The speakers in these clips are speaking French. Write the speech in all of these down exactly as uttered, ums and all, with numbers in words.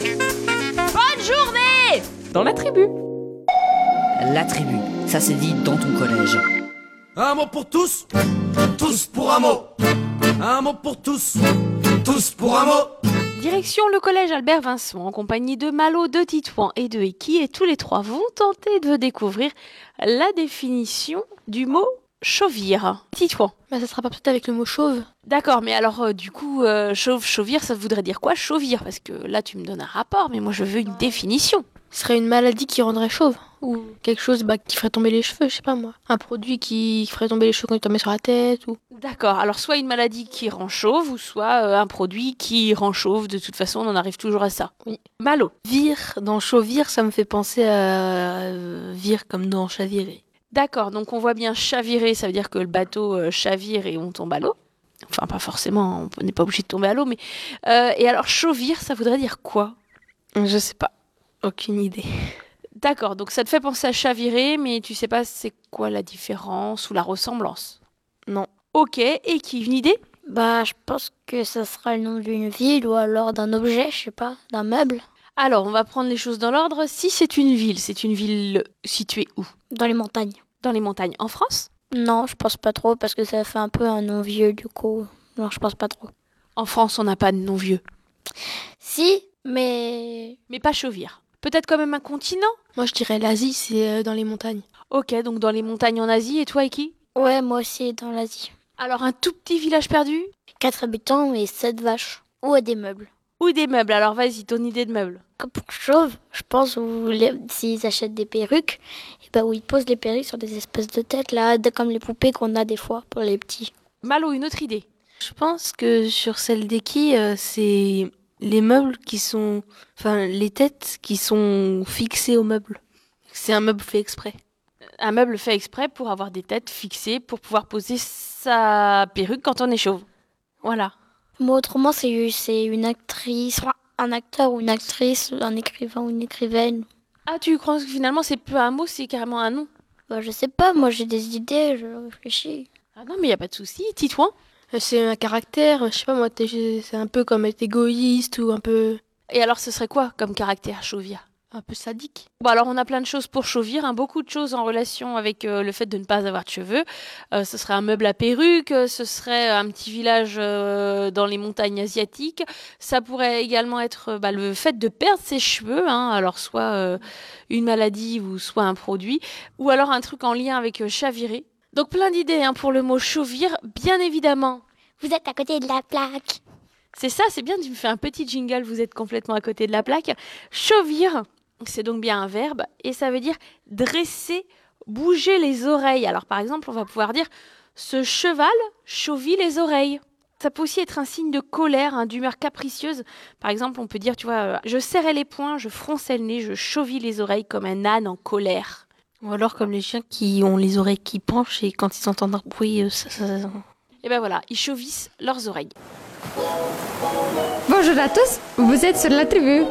Bonne journée. Dans la tribu. La tribu, ça s'est dit dans ton collège. Un mot pour tous, tous pour un mot. Un mot pour tous, tous pour un mot. Direction le collège Albert Vincent en compagnie de Malo, de Titouan et de Eki, et tous les trois vont tenter de découvrir la définition du mot chauvir. Titouan. Bah ça sera pas peut-être avec le mot chauve. D'accord, mais alors euh, du coup, euh, chauve, chauvir, ça voudrait dire quoi chauvir? Parce que là tu me donnes un rapport, mais moi je veux une définition. Ce serait une maladie qui rendrait chauve. Ou quelque chose bah, qui ferait tomber les cheveux, je sais pas moi. Un produit qui ferait tomber les cheveux quand tu t'en mets sur la tête ou... D'accord, alors soit une maladie qui rend chauve, ou soit euh, un produit qui rend chauve. De toute façon, on en arrive toujours à ça. Oui. Malo. Vire, dans chauvir, ça me fait penser à euh, vire comme dans chavirer. D'accord, donc on voit bien chavirer, ça veut dire que le bateau euh, chavire et on tombe à l'eau. Enfin, pas forcément, on n'est pas obligé de tomber à l'eau, mais... Euh, et alors, chauvir, ça voudrait dire quoi? Je sais pas, aucune idée. D'accord, donc ça te fait penser à chavirer, mais tu sais pas c'est quoi la différence ou la ressemblance? Non. Ok, et qui, une idée? Bah, je pense que ça sera le nom d'une ville ou alors d'un objet, je sais pas, d'un meuble. Alors, on va prendre les choses dans l'ordre. Si c'est une ville, c'est une ville située où? Dans les montagnes. Dans les montagnes, en France? Non, je pense pas trop parce que ça fait un peu un nom vieux du coup. Non, je pense pas trop. En France, on n'a pas de nom vieux. Si, mais... Mais pas chauvir. Peut-être quand même un continent? Moi je dirais l'Asie, c'est euh, dans les montagnes. Ok, donc dans les montagnes en Asie, et toi, Eki? Ouais, moi aussi, dans l'Asie. Alors, un tout petit village perdu? Quatre habitants et sept vaches. Ou des meubles. Ou des meubles, alors vas-y, ton idée de meubles. Comme pour chauve, je pense où les- s'ils achètent des perruques, et bah où ils posent les perruques sur des espèces de têtes, là, de- comme les poupées qu'on a des fois pour les petits. Malo, une autre idée? Je pense que sur celle d'Eki, euh, c'est les meubles qui sont... Enfin, les têtes qui sont fixées aux meubles. C'est un meuble fait exprès. Un meuble fait exprès pour avoir des têtes fixées, pour pouvoir poser sa perruque quand on est chauve. Voilà. Moi, autrement, c'est c'est une actrice, enfin, un acteur ou une actrice, un écrivain ou une écrivaine. Ah, tu crois que finalement c'est peu un mot, c'est carrément un nom? Bah, je sais pas, moi j'ai des idées, je réfléchis. Ah non, mais il n'y a pas de souci. Titouan? Euh, C'est un caractère, je sais pas moi, t'es- c'est un peu comme être égoïste ou un peu... Et alors, ce serait quoi comme caractère chauvir? un peu sadique. Bon, alors on a plein de choses pour chauvir, hein, beaucoup de choses en relation avec euh, le fait de ne pas avoir de cheveux. Euh, ce serait un meuble à perruque, euh, ce serait un petit village euh, dans les montagnes asiatiques. Ça pourrait également être euh, bah, le fait de perdre ses cheveux, hein, alors soit euh, une maladie ou soit un produit, ou alors un truc en lien avec euh, chavirer. Donc plein d'idées hein, pour le mot chauvir, bien évidemment. Vous êtes à côté de la plaque. C'est ça, c'est bien, tu me fais un petit jingle, vous êtes complètement à côté de la plaque. Chauvir, c'est donc bien un verbe, et ça veut dire dresser, bouger les oreilles. Alors par exemple, on va pouvoir dire « ce cheval chauvit les oreilles ». Ça peut aussi être un signe de colère, hein, d'humeur capricieuse. Par exemple, on peut dire, tu vois, euh, je serrais les poings, je fronçais le nez, je chauvis les oreilles comme un âne en colère. Ou alors comme les chiens qui ont les oreilles qui penchent et quand ils entendent un bruit, euh, ça... ça... Et ben voilà, ils chauvissent leurs oreilles. Bonjour à tous, vous êtes sur la tribu.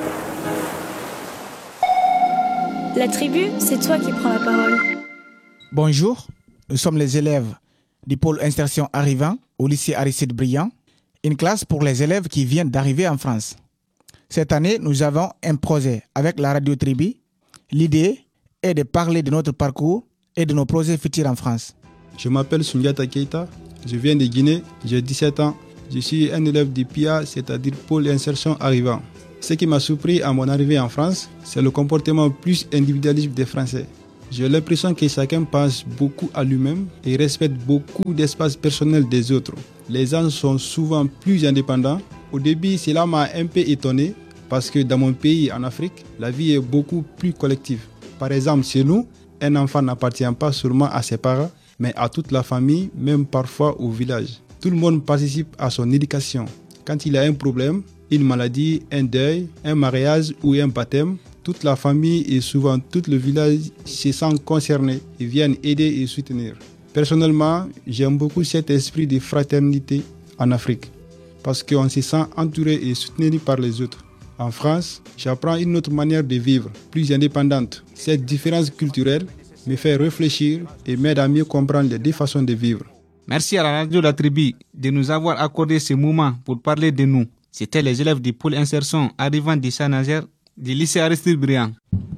La tribu, c'est toi qui prends la parole. Bonjour, nous sommes les élèves du pôle insertion arrivant au lycée Aristide Briand, une classe pour les élèves qui viennent d'arriver en France. Cette année, nous avons un projet avec la radio Tribu. L'idée est de parler de notre parcours et de nos projets futurs en France. Je m'appelle Sundiata Keita, je viens de Guinée, j'ai dix-sept ans. Je suis un élève du P I A, c'est-à-dire pôle insertion arrivant. Ce qui m'a surpris à mon arrivée en France, c'est le comportement plus individualiste des Français. J'ai l'impression que chacun pense beaucoup à lui-même et respecte beaucoup d'espace personnel des autres. Les gens sont souvent plus indépendants. Au début, cela m'a un peu étonné parce que dans mon pays, en Afrique, la vie est beaucoup plus collective. Par exemple, chez nous, un enfant n'appartient pas seulement à ses parents, mais à toute la famille, même parfois au village. Tout le monde participe à son éducation. Quand il a un problème, une maladie, un deuil, un mariage ou un baptême, toute la famille et souvent tout le village se sentent concernés et viennent aider et soutenir. Personnellement, j'aime beaucoup cet esprit de fraternité en Afrique parce qu'on se sent entouré et soutenu par les autres. En France, j'apprends une autre manière de vivre, plus indépendante. Cette différence culturelle me fait réfléchir et m'aide à mieux comprendre les deux façons de vivre. Merci à la radio La Tribu de nous avoir accordé ce moment pour parler de nous. C'était les élèves du pôle insertion arrivant du Saint-Nazaire du lycée Aristide Briand.